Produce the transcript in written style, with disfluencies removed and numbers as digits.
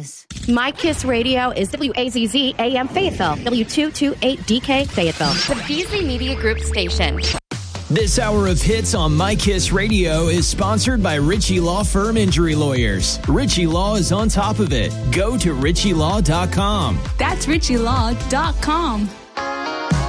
is. My Kiss Radio is WAZZ AM Fayetteville, W228DK Fayetteville, the Beasley Media Group station. This hour of hits on My Kiss Radio is sponsored by Ritchie Law Firm Injury Lawyers. Ritchie Law is on top of it. Go to ritchielaw.com. That's ritchielaw.com.